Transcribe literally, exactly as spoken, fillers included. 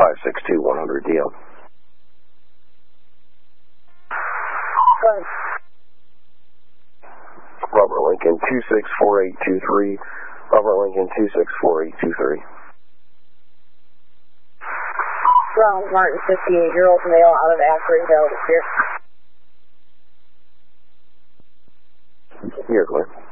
five six two one hundred D L. Go ahead. Robert Lincoln two six four eight two three. Robert Lincoln two six four eight two three. Ronald Martin, fifty-eight-year-old male out of Akron, Valley, here. You're clear.